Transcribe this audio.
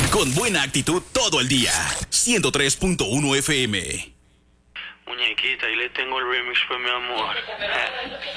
Con buena actitud todo el día. 103.1 FM. Muñequita, ahí le tengo el remix, pues, mi amor.